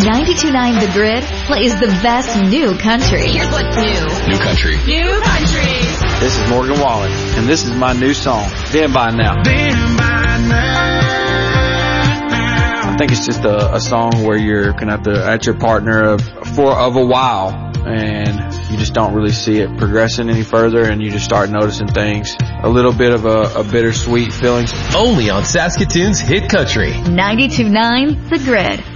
92.9 The Grid plays the best new country. Here's what's new. New country. New country. This is Morgan Wallen, and this is my new song, Then By Now. I think it's just a song where you're going to have to at your partner of a while, and you just don't really see it progressing any further, and you just start noticing things. A little bit of a bittersweet feeling. Only on Saskatoon's Hit Country. 92.9 The Grid.